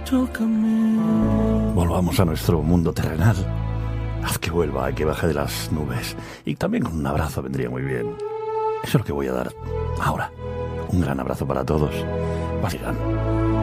tócame. Volvamos a nuestro mundo terrenal. Haz que vuelva y que baje de las nubes. Y también con un abrazo vendría muy bien. Eso es lo que voy a dar ahora. Un gran abrazo para todos. Basirán.